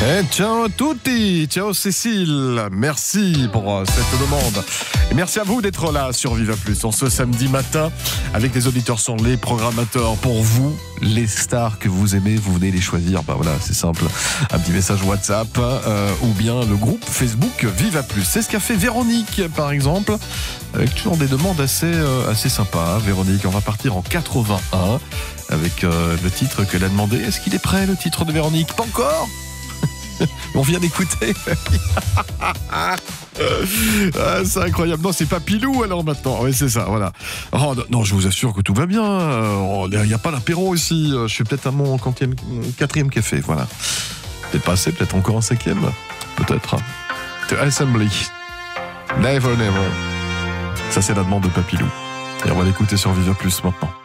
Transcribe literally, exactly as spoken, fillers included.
Eh, ciao a tutti, ciao Cécile, merci pour euh, cette demande. Et merci à vous d'être là sur Viva Plus en ce samedi matin avec les auditeurs sont les programmateurs pour vous, les stars que vous aimez, vous venez les choisir. Bah voilà, c'est simple, un petit message WhatsApp euh, ou bien le groupe Facebook Viva Plus. C'est ce qu'a fait Véronique par exemple, avec toujours des demandes assez, euh, assez sympas. Véronique, on va partir en quatre-vingt-un avec euh, le titre qu'elle a demandé. Est-ce qu'il est prêt le titre de Véronique? Pas encore. On vient d'écouter. Ah, c'est incroyable. Non, c'est Papilou alors maintenant. Oui, c'est ça, voilà. Oh, non, je vous assure que tout va bien. Il n'y a pas l'apéro ici. Je suis peut-être à mon quatrième, quatrième café, voilà. Peut-être pas assez, peut-être encore un cinquième. Peut-être. The Assembly. Never, never. Ça, c'est la demande de Papilou. Et on va l'écouter sur Viva Plus maintenant.